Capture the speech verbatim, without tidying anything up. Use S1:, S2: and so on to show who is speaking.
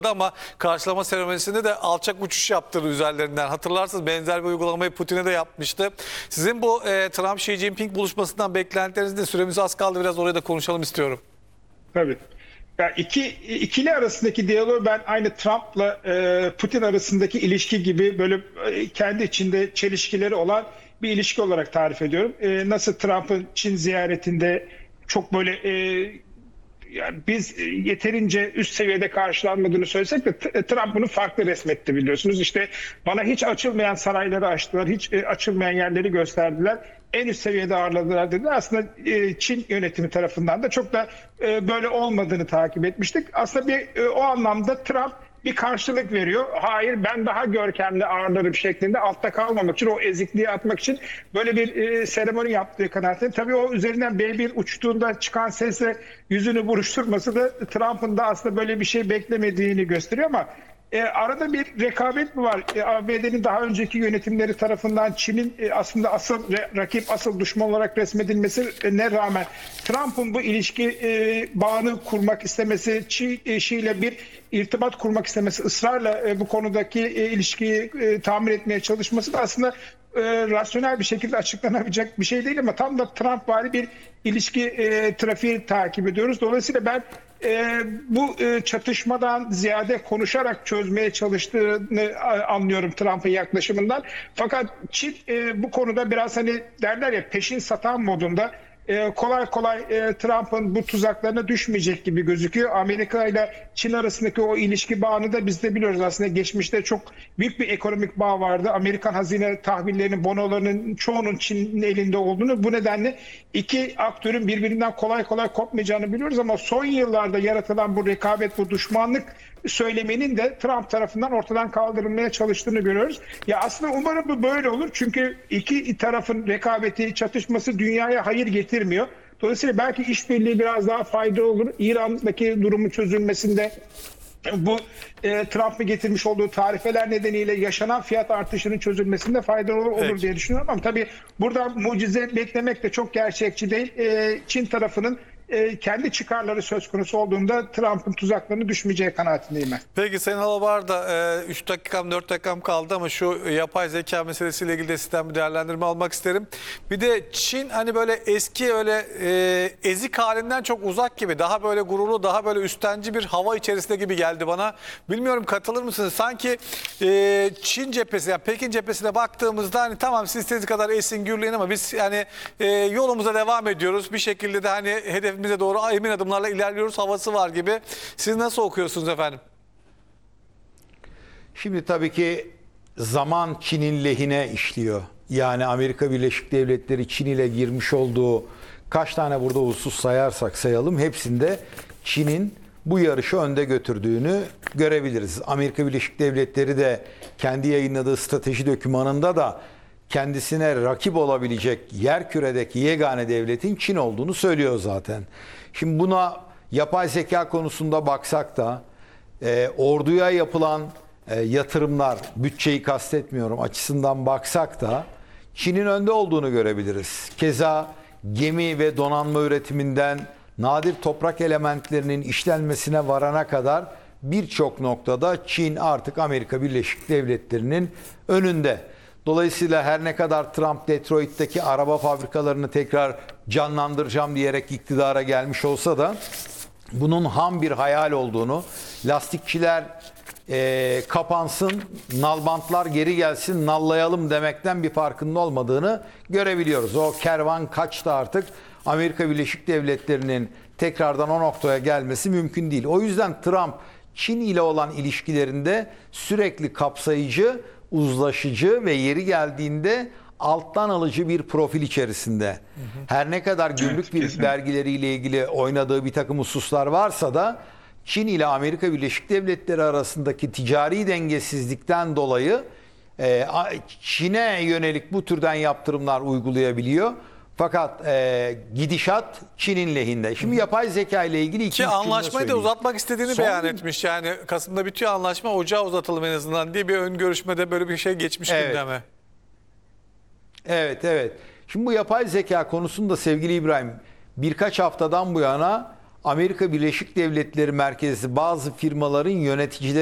S1: ama karşılama seremonisinde de alçak uçuş yaptırdı üzerlerinden. Hatırlarsınız, benzer bir uygulamayı Putin'e de yapmıştı. Sizin bu e, Trump-Xi Jinping buluşmasından beklentileriniz de, süremiz az kaldı, biraz oraya da konuşalım istiyorum.
S2: Tabii. Yani iki, ikili arasındaki diyaloğu ben aynı Trump'la e, Putin arasındaki ilişki gibi böyle e, kendi içinde çelişkileri olan bir ilişki olarak tarif ediyorum. E, nasıl Trump'ın Çin ziyaretinde çok böyle e, yani biz yeterince üst seviyede karşılanmadığını söylesek de Trump bunu farklı resmetti, biliyorsunuz. İşte bana hiç açılmayan sarayları açtılar, hiç açılmayan yerleri gösterdiler. En üst seviyede ağırladılar dediler. Aslında Çin yönetimi tarafından da çok da böyle olmadığını takip etmiştik. Aslında bir o anlamda Trump bir karşılık veriyor. Hayır, ben daha görkemli ağırlarım şeklinde, altta kalmamak için, o ezikliği atmak için böyle bir e, seremoni yaptığı kanaatinde. Tabii o üzerinden B bir uçtuğunda çıkan sesle yüzünü buruşturması da Trump'ın da aslında böyle bir şey beklemediğini gösteriyor ama E, arada bir rekabet mi var? E, A B D'nin daha önceki yönetimleri tarafından Çin'in e, aslında asıl re, rakip, asıl düşman olarak resmedilmesine rağmen Trump'ın bu ilişki e, bağını kurmak istemesi, Çin e, ile bir irtibat kurmak istemesi, ısrarla e, bu konudaki e, ilişkiyi e, tamir etmeye çalışması da aslında e, rasyonel bir şekilde açıklanabilecek bir şey değil ama tam da Trump-vari bir ilişki e, trafiği takip ediyoruz. Dolayısıyla ben E, bu e, çatışmadan ziyade konuşarak çözmeye çalıştığını e, anlıyorum Trump'ın yaklaşımından. Fakat Çin e, bu konuda biraz, hani derler ya, peşin satan modunda. E, kolay kolay e, Trump'ın bu tuzaklarına düşmeyecek gibi gözüküyor. Amerika ile Çin arasındaki o ilişki bağını da biz de biliyoruz. Aslında geçmişte çok büyük bir ekonomik bağ vardı. Amerikan hazine tahvillerinin, bonolarının çoğunun Çin'in elinde olduğunu, bu nedenle iki aktörün birbirinden kolay kolay kopmayacağını biliyoruz ama son yıllarda yaratılan bu rekabet, bu düşmanlık söylemenin de Trump tarafından ortadan kaldırılmaya çalıştığını görüyoruz. Ya aslında umarım bu böyle olur. Çünkü iki tarafın rekabeti, çatışması dünyaya hayır getirmiyor. Dolayısıyla belki işbirliği biraz daha faydalı olur. İran'daki durumun çözülmesinde bu e, Trump'ın getirmiş olduğu tarifeler nedeniyle yaşanan fiyat artışının çözülmesinde faydalı olur, olur diye düşünüyorum. Ama tabii burada mucize beklemek de çok gerçekçi değil. E, Çin tarafının e, kendi çıkarları söz konusu olduğunda Trump'ın tuzaklarına düşmeyeceği kanaatindeyim ben.
S1: Peki Sayın Alabar da üç dakikam dört dakikam kaldı ama şu yapay zeka meselesiyle ilgili de sizden bir değerlendirme almak isterim. Bir de Çin hani böyle eski öyle e, ezik halinden çok uzak gibi, daha böyle gururlu, daha böyle üstenci bir hava içerisinde gibi geldi bana. Bilmiyorum, katılır mısınız? Sanki e, Çin cephesi, yani Pekin cephesine baktığımızda hani tamam siz istediğiniz kadar esin gürleyin ama biz yani e, yolumuza devam ediyoruz. Bir şekilde de hani hedefimize doğru emin adımlarla ilerliyoruz havası var gibi. Siz nasıl okuyorsunuz efendim?
S3: Şimdi tabii ki zaman Çin'in lehine işliyor. Yani Amerika Birleşik Devletleri Çin ile girmiş olduğu kaç tane burada husus sayarsak sayalım, hepsinde Çin'in bu yarışı önde götürdüğünü görebiliriz. Amerika Birleşik Devletleri de kendi yayınladığı strateji dokümanında da kendisine rakip olabilecek yerküredeki yegane devletin Çin olduğunu söylüyor zaten. Şimdi buna yapay zeka konusunda baksak da e, orduya yapılan e, yatırımlar, bütçeyi kastetmiyorum, açısından baksak da Çin'in önde olduğunu görebiliriz. Keza gemi ve donanma üretiminden nadir toprak elementlerinin işlenmesine varana kadar birçok noktada Çin artık Amerika Birleşik Devletleri'nin önünde. Dolayısıyla her ne kadar Trump Detroit'teki araba fabrikalarını tekrar canlandıracağım diyerek iktidara gelmiş olsa da bunun ham bir hayal olduğunu, lastikçiler e, kapansın, nalbantlar geri gelsin, nallayalım demekten bir farkında olmadığını görebiliyoruz. O kervan kaçtı artık. Amerika Birleşik Devletleri'nin tekrardan o noktaya gelmesi mümkün değil. O yüzden Trump Çin ile olan ilişkilerinde sürekli kapsayıcı, uzlaşıcı ve yeri geldiğinde alttan alıcı bir profil içerisinde. Hı hı. Her ne kadar gümrük evet, vergileriyle ilgili oynadığı bir takım hususlar varsa da Çin ile Amerika Birleşik Devletleri arasındaki ticari dengesizlikten dolayı e, Çin'e yönelik bu türden yaptırımlar uygulayabiliyor. Fakat e, gidişat Çin'in lehinde. Şimdi yapay zeka ile ilgili iki
S1: Ki anlaşmayı da uzatmak istediğini Son... beyan etmiş. Yani Kasım'da bitiyor anlaşma, ocağa uzatalım en azından diye bir ön görüşmede böyle bir şey geçmiş
S3: evet.
S1: gündeme.
S3: Evet, evet. Şimdi bu yapay zeka konusunda sevgili İbrahim, birkaç haftadan bu yana Amerika Birleşik Devletleri merkezli bazı firmaların yöneticileri